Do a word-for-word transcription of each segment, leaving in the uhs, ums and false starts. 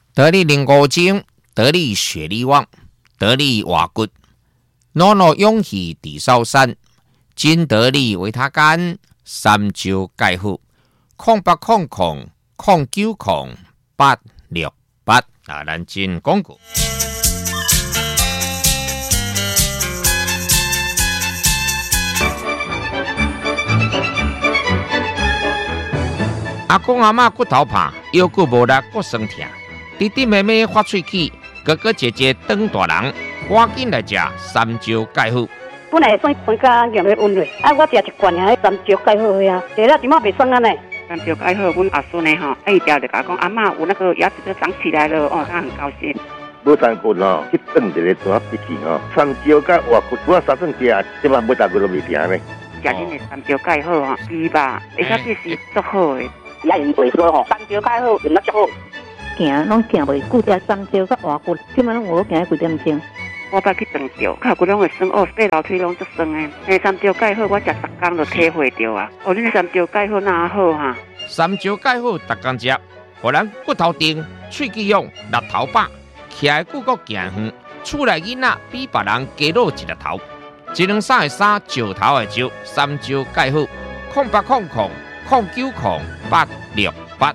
得力灵骨精，得力血力旺，得力瓦骨，诺诺勇气地少山，金得力维他干，三招解腹，空八空空空九空八六八啊，咱进广告。阿公阿嬷骨头怕，腰骨无力，骨酸痛。弟弟妹妹发喙齿，哥哥姐姐长大人，赶紧来食三招解腹。 本来酸酸甲用咧温热，啊，我食一罐啊，三招解腹呀，食了即马袂酸安尼。 三招解腹，阮阿孙呢吼，哎，调就甲讲阿嬷有那个牙齿都长起来了，哦，他很高兴。 无三骨吼，去炖一个大鼻涕吼，三招甲活骨，我三顿食，即马每大骨都袂停呢。 食恁的三招解腹吼，猪吧，而且这是足好的。 也用袂说吼，三招解腹用得足好。 行拢行袂久，食三招甲活骨，即马拢有行几点钟。 我捌去长照，脚骨拢会酸，哦，爬楼梯拢足酸的。迄三招解腹，我食十工就体会到啊。哦，恁三招解腹哪好哈？ 三招解腹，逐工食，互咱骨头硬，喙齿勇，力头饱，徛的久阁行远，厝内囡仔比别人加落一个头。一两三的三，石头的石，三招解腹，空八空空空九空八六八。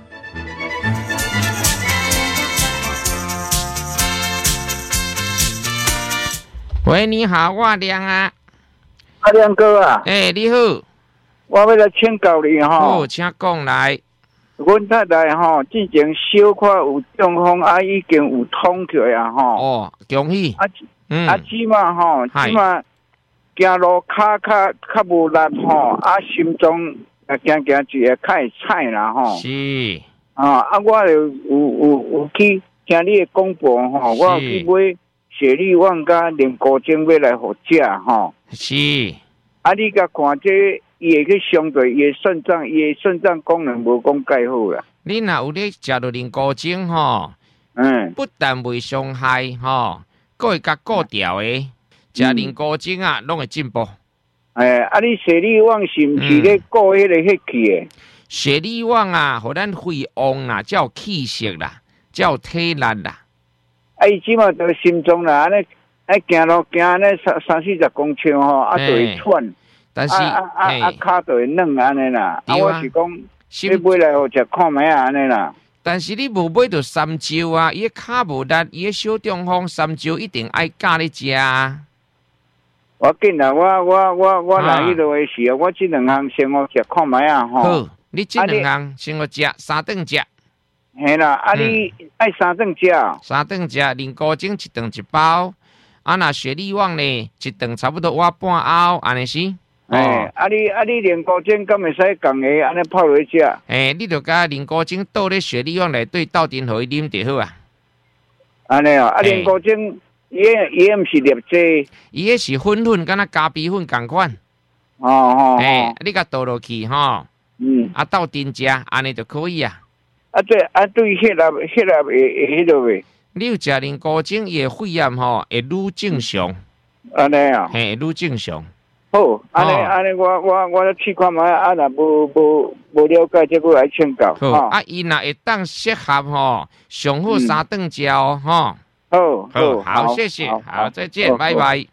喂，你好，我亮啊。 阿亮哥啊， 哎、欸，你好， 我要来请教你吼。 好，请讲来。 阮太太吼，之前小可有中风，啊已经有通起啊吼。 哦，恭喜。 啊， 嗯， 啊，即嘛吼，即嘛行路骹较较无力吼，啊，心脏啊行行一下较会菜啦吼。 是。 啊，啊，我有有有有去听你的广播吼，我有去买血力旺甲灵骨精要来互食吼。 是。 啊，你甲看这。伊会去相对伊的肾脏，伊的肾脏功能无讲介好啦。 你若有咧食到灵骨精吼，嗯，不但袂伤害吼，佫会甲顾调的，食灵骨精啊，拢会进步。 哎，啊，你血力旺是毋是咧顾迄个血气的？ 血力旺啊，互咱肺旺啦，才有气色啦，才有体力啦。 啊，伊即马就心脏啦，安尼，啊，行路行安尼三三四十公尺吼，啊，就会喘。 但是， 啊啊啊，骹就会软安尼啦。啊，我是讲，你买来互食看卖啊安尼啦。 但是你无买到三招啊，伊骹无力，伊小中风，三招一定爱教你食啊。 我紧啦，我我我我若迄落的是啊，我即两项生活食看卖啊吼。 好，你即两项生活食三顿食。 嘿啦，啊你爱三顿食。 三顿食，灵骨精一顿一包，啊那血力旺呢，一顿差不多碗半漚，安尼是。 哎、欸，啊你啊你灵骨精敢会使共个安尼泡落去食？ 哎、欸，你著甲灵骨精倒咧血力旺内底倒阵互伊啉就好啊。 安尼哦，啊灵骨精伊伊毋是粒剂， 伊迄是粉粉，敢若咖啡粉共款。 哦哦， 哎、欸，你甲倒落去吼， 嗯， 啊倒阵食，安尼就可以啊。 啊对啊对，血压血压会会迄落未？ 你有食灵骨精，伊肺炎吼会愈正常。 安尼啊？ 嘿，愈正常。 好，安尼安尼，我我我咧试看卖，啊，若无无无了解，再过来请教。 好，啊，伊若会当适合吼，上好三顿食哦，吼。 好， 好，好，谢谢，好，再见，拜拜。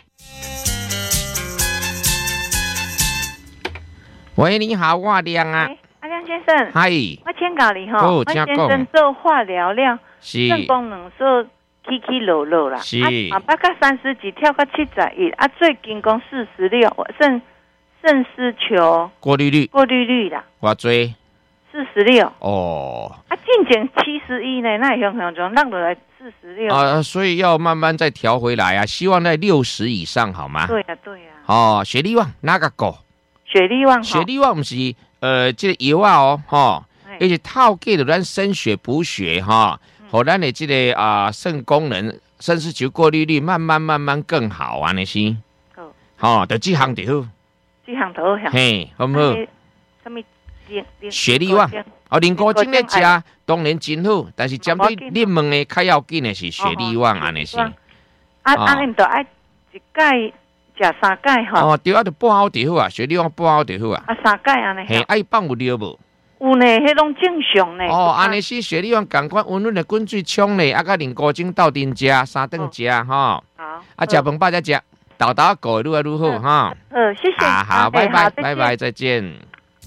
喂，你好，我亮啊。 阿亮先生。 嗨。 我请教你吼，我先生做化疗了，肾功能说。起起落落啦， 是啊，八到三十几，跳到七十一，啊，最近讲四十六，肾肾丝球过滤率， 过滤率啦， 偌济？ 四十六。 哦， 啊，进前七十一呢，那向向中让落来四十六啊，所以要慢慢再调回来啊，希望在六十以上，好吗？ 对呀、啊，对呀、 啊。哦，血力旺哪个狗？ 血力旺， 血力旺不是呃，这个药啊哦，哈，而且套给的咱生血补血哈。互咱的这个啊肾功能、肾丝球过滤率慢慢慢慢更好啊，那是。好。好，就这项就好。 这项就好。 嘿，好不好？ 什么？ 血力旺，哦，灵骨精咧食当然真好，但是针对你问的较要紧的是血力旺，安尼是。啊， 安尼就爱一盖食三盖吼。 哦，对啊，就半漚就好啊，血力旺半漚就好啊。 啊，三盖安尼。 嘿，爱放有料无？ 有呢，迄拢正常呢。 哦，安尼是雪莉旺赶快温润的滚水冲呢，啊甲啉高精斗阵食，三顿食哈。好，啊食饭饱才食，豆豆过愈来愈好哈。 呃，谢谢。 啊好，拜拜，拜拜，再见。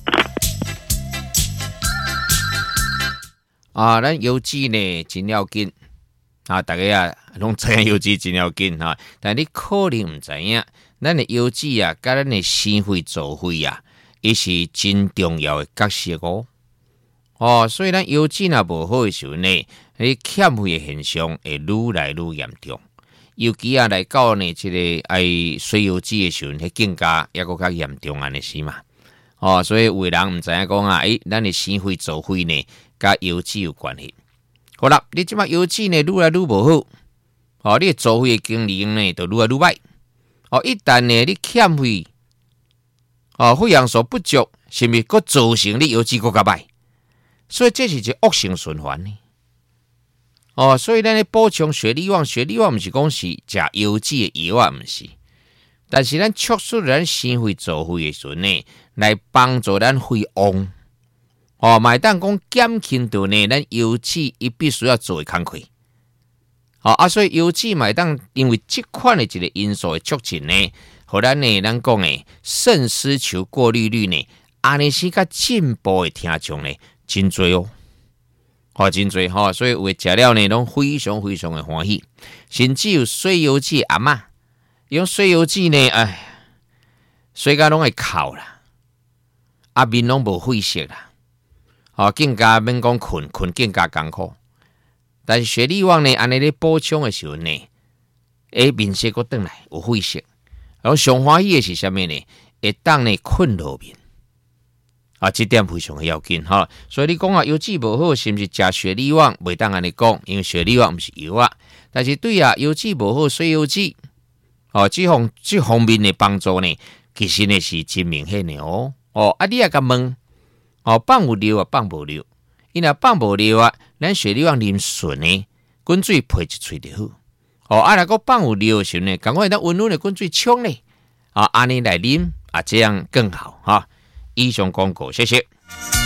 啊，咱邮寄呢真要紧啊！大家啊，拢知影邮寄真要紧哈，但你可能唔知影，咱的邮寄啊，甲咱的生费作费啊，伊是真重要的角色哦。哦，所以咱邮寄若无好的时候呢，你欠费的现象会愈来愈严重。尤其啊，来到呢，即、這个爱水邮寄的时候，迄更加抑个较严重安尼是嘛？哦，所以有的人唔知影讲啊，诶，咱的生费作费呢？甲邮寄有关系，好啦，你即摆邮寄呢愈来愈无好，哦，你作费的经营呢就愈来愈歹，哦，一旦呢你欠费，哦，费用所不足，是毋是佫造成你邮寄佫较歹？所以这是一个恶性循环呢。哦，所以咱咧补充雪莉旺，雪莉旺毋是讲是食邮寄的药啊，毋是，但是咱促使咱生费作费的时阵呢，来帮助咱费旺。哦，买当讲减轻到呢，咱邮寄伊必须要做的工课。好、哦、啊，所以邮寄买当因为这款的一个因素的促进呢，互咱呢，咱讲的肾丝球过滤率呢，安尼是较进步的听众呢，真多哦，哦，真多哈、哦，所以有食了呢，拢非常非常的欢喜，甚至有水邮寄阿嬷用水邮寄呢，哎，水甲拢会哭啦，啊面拢无血色啦。哦，更加免讲困，困更加艰苦。但是雪莉旺呢，安尼咧补充的时候呢，诶，面色佫转来有血色。然后上欢喜的是啥物呢？会当呢困落面。啊，这点非常的要紧哈。所以你讲啊，邮寄无好，是毋是食雪莉旺？袂当安尼讲，因为雪莉旺毋是药啊。但是对啊，邮寄无好，水邮寄，哦，这方这方面的帮助呢，其实呢是真明显的哦。哦，啊，你也甲问。哦，放有料啊，放无料。伊若放无料啊，咱雪莉旺啉顺呢，滚水配一喙就好。哦，啊，若个放有料的时候呢，赶快当温润的滚水冲呢，啊，安尼来啉啊，这样更好哈。以上广告，谢谢。